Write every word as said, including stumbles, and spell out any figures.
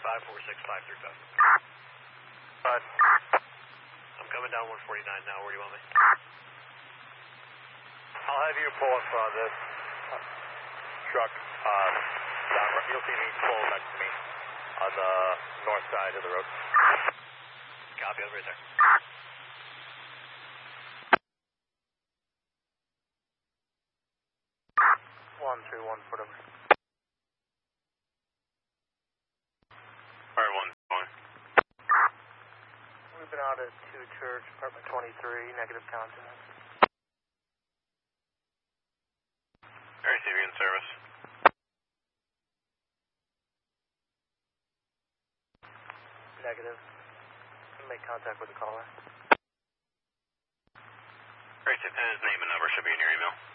five four six five three five. But I'm coming down one forty-nine now. Where do you want me? I'll have you pull up uh, this truck. Uh, down, you'll see me pull next to me on the north side of the road. Copy, over right there. One three one, whatever. Alright, one, one. We've been out at two Church, apartment twenty-three, negative contact. Alright, C V in service. Negative. Make contact with the caller. Alright, his name and number should be in your email.